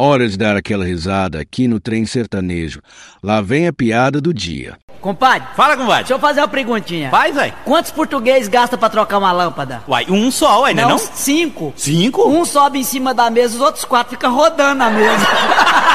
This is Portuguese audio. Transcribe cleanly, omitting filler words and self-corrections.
Hora de dar aquela risada aqui no Trem Sertanejo. Lá vem a piada do dia. Compadre. Fala, compadre. Deixa eu fazer uma perguntinha. Faz, velho. Quantos portugueses gasta pra trocar uma lâmpada? Uai, um só, ué, não? 5. 5? Um sobe em cima da mesa, os outros 4 ficam rodando na mesa.